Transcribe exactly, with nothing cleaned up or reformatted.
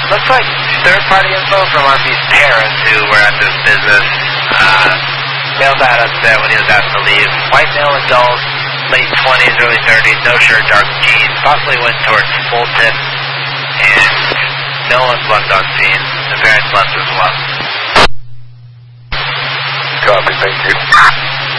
looks like third-party info from R P's parents who were at this business. Uh, mailed that up there when he was asked to leave. White male adult, late twenties, early thirties, no shirt, dark jeans, possibly went towards Fulton, and no one's left on scene. The parents left as well. Copy, thank you.